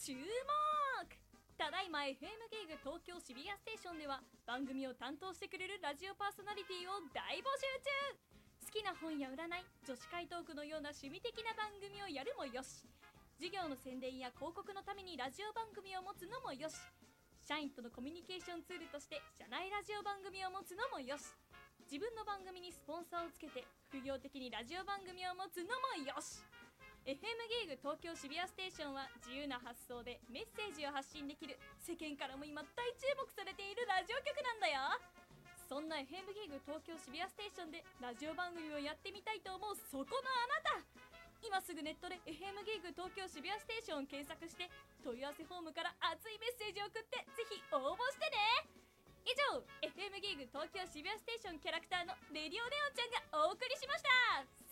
注目。ただいま FM ゲイグ東京渋谷ステーションでは番組を担当してくれるラジオパーソナリティを大募集中。好きな本や占い、女子会トークのような趣味的な番組をやるもよし、授業の宣伝や広告のためにラジオ番組を持つのもよし、社員とのコミュニケーションツールとして社内ラジオ番組を持つのもよし、自分の番組にスポンサーをつけて副業的にラジオ番組を持つのもよし。 FM ゲイグ東京渋谷ステーションは自由な発想でメッセージを発信できる、世間からも今大注目されているラジオ局なんだよ。そんな FM ゲイグ東京渋谷ステーションでラジオ番組をやってみたいと思うそこのあなた、今すぐネットで FM ゲイグ東京渋谷ステーションを検索して問い合わせフォームから熱いメッセージを送ってぜひ応募してね。以上、 FM ゲイグ東京渋谷ステーションキャラクターのレディオネオンちゃんがお送りしました。